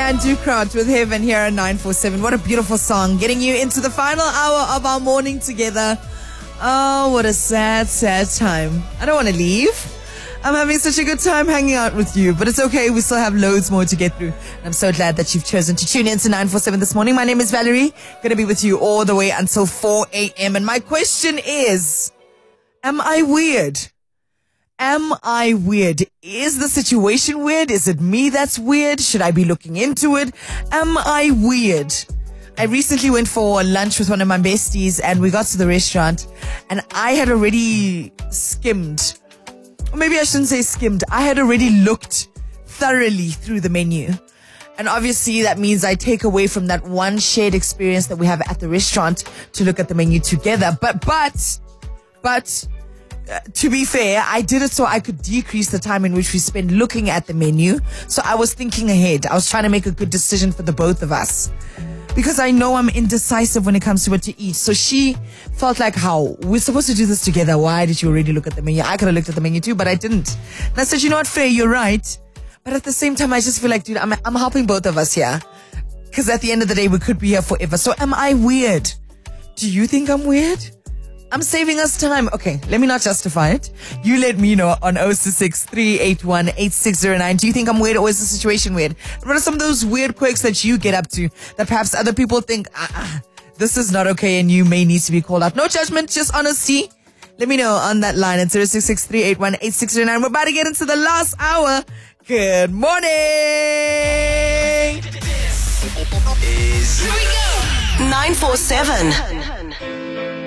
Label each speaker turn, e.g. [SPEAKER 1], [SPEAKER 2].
[SPEAKER 1] Van Dukrant with Heaven here at 947. What a beautiful song. Getting you into the final hour of our morning together. Oh, what a sad, sad time. I don't want to leave. I'm having such a good time hanging out with you, but it's okay. We still have loads more to get through. And I'm so glad that you've chosen to tune in to 947 this morning. My name is Valerie. Going to be with you all the way until 4 a.m. And my question is, am I weird? Am I weird? Is the situation weird? Is it me that's weird? Should I be looking into it? Am I weird? I recently went for lunch with one of my besties and we got to the restaurant and I had already skimmed. Or maybe I shouldn't say skimmed. I had already looked thoroughly through the menu. And obviously that means I take away from that one shared experience that we have at the restaurant to look at the menu together. But to be fair, I did it so I could decrease the time in which we spend looking at the menu. So I was thinking ahead. I was trying to make a good decision for the both of us. Because I know I'm indecisive when it comes to what to eat. So she felt like, how? We're supposed to do this together. Why did you already look at the menu? I could have looked at the menu too, but I didn't. And I said, you know what, fair, you're right. But at the same time, I just feel like, dude, I'm helping both of us here. Because at the end of the day, we could be here forever. So am I weird? Do you think I'm weird? I'm saving us time. Okay, let me not justify it. You let me know on 066 381 8609. Do you think I'm weird or is the situation weird? What are some of those weird quirks that you get up to that perhaps other people think, this is not okay and you may need to be called out? No judgment, just honesty. Let me know on that line at 066 381 8609. We're about to get into the last hour. Good morning.
[SPEAKER 2] Here we go. 947.